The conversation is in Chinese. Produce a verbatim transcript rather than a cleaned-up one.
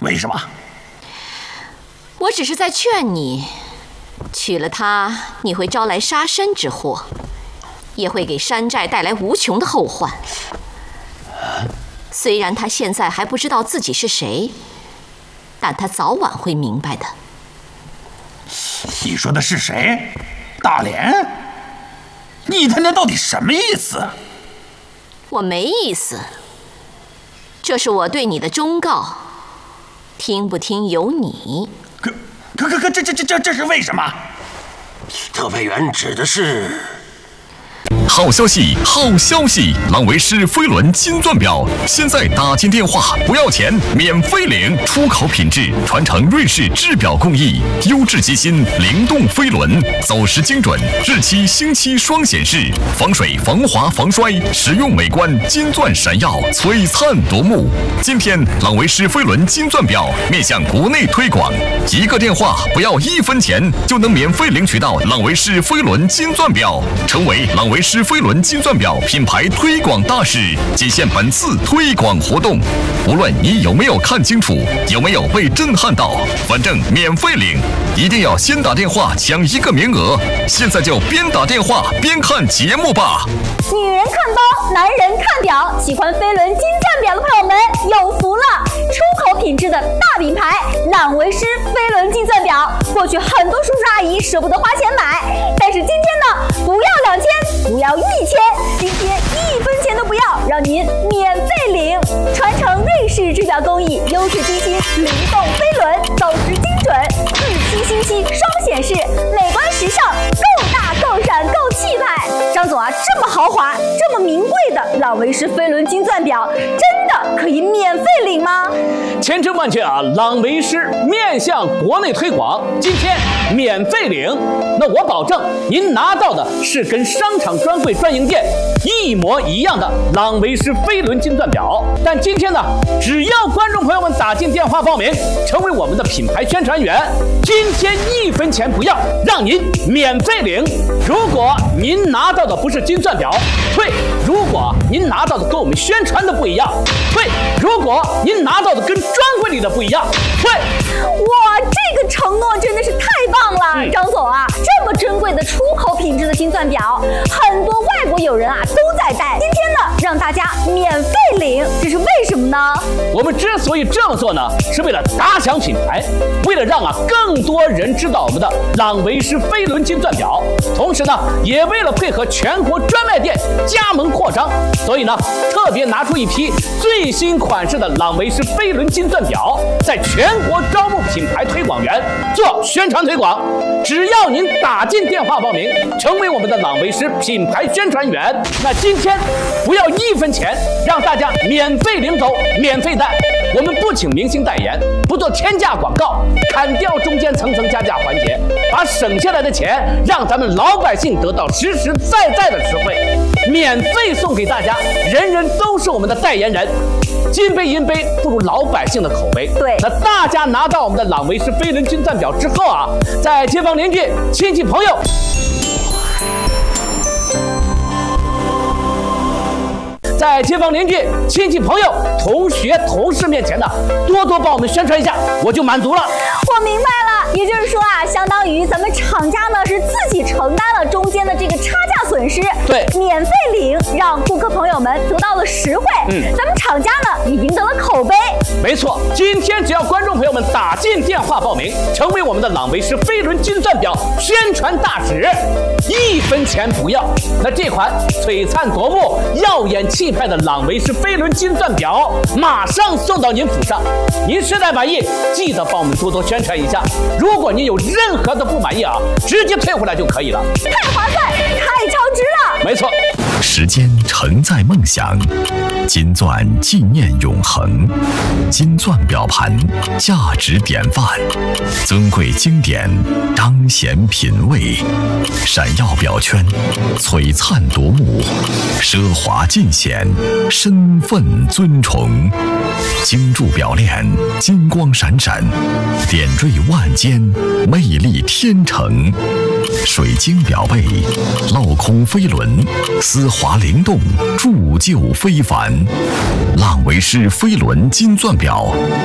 为什么？ 我只是在劝你，娶了她，你会招来杀身之祸，也会给山寨带来无穷的后患。虽然她现在还不知道自己是谁，但她早晚会明白的。 你说的是谁？大莲？你他娘到底什么意思？ 我没意思，这是我对你的忠告，听不听由你。 可可可可，这这这这这是为什么？ 特派员指的是。 好消息，好消息！朗维诗飞轮金钻表现在打进电话不要钱，免费领，出口品质，传承瑞士制表工艺，优质机芯，灵动飞轮，走时精准，日期星期双显示，防水防滑防摔，实用美观，金钻闪耀，璀璨夺目。今天朗维诗飞轮金钻表面向国内推广，一个电话不要一分钱就能免费领取到朗维诗飞轮金钻表，成为朗维诗飞轮金钻表品牌推广大使，仅限本次推广活动。无论你有没有看清楚，有没有被震撼到，反正免费领，一定要先打电话抢一个名额。现在就边打电话边看节目吧。 女人看包，男人看表，喜欢飞轮金钻表的朋友们有福了！出口品质的大品牌朗维诗飞轮金钻表，过去很多叔叔阿姨舍不得花钱买，但是今天呢，不要两千，不要一千，今天一分钱都不要，让您免费领。传承瑞士制表工艺，优质机芯，灵动飞轮，走时精准，日期星期双显示，美观时尚，够大够闪够气派。张总啊，这么豪华，这么名贵的朗维诗飞轮金钻表，真的可以免费领吗？ 千真万确啊！朗维诗面向国内推广，今天免费领。那我保证，您拿到的是跟商场专柜专营店一模一样的朗维诗飞轮金钻表。但今天呢，只要观众朋友们打进电话报名，成为我们的品牌宣传员，今天一分钱不要，让您免费领。如果您拿到的不是金钻表，退；如果您拿到的跟我们宣传的不一样，退；如果您拿到的跟专柜里的不一样，退。 哇，这个承诺真的是太棒了，嗯、张总啊，这么珍贵的出口品质的金钻表，很多外国友人啊都在戴。今天呢，让大家免费领，这是为什么呢？ 我们之所以这么做呢，是为了打响品牌，为了让啊更多人知道我们的朗维诗飞轮金钻表，同时呢，也为了配合全国专卖店加盟扩张，所以呢，特别拿出一批最新款式的朗维诗飞轮金钻表，在全国招募品牌推广员做宣传推广。只要您打进电话报名，成为我们的朗维诗品牌宣传员，那今天不要一分钱，让大家免费领走，免费戴。我们不请明星代言，不做天价广告，砍掉中间层层加价环节，把省下来的钱让咱们老百姓得到实实在在的实惠，免费送给大家，人人都是我们的代言人。金杯银杯不如老百姓的口碑。 对， 那大家拿到我们的朗维诗飞轮金钻表之后啊，在街坊邻居、亲戚朋友。在街坊邻居、亲戚朋友、同学、同事面前呢，多多帮我们宣传一下，我就满足了。 我明白了，也就是说啊，相当于咱们厂家呢是自己承担了中间的这个差价损失， 对， 免费领，让顾客朋友们得到了实惠，嗯，咱们厂家呢也赢得了口碑。 没错，今天只要观众朋友们打进电话报名，成为我们的朗维诗飞轮金钻表宣传大使，一分钱不要。那这款璀璨夺目、耀眼气派的朗维诗飞轮金钻表马上送到您府上。您实在满意，记得帮我们多多宣传一下。如果您有任何的不满意啊，直接退回来就可以了。 太划算，太超值了。 没错， 时间承载梦想，金钻纪念永恒，金钻表盘价值典范，尊贵经典彰显品味，闪耀表圈璀璨夺目，奢华尽显身份尊崇，精铸表链金光闪闪，点缀万间魅力天成，水晶表背镂空飞轮，丝滑灵动铸就非凡。朗维诗飞轮金钻表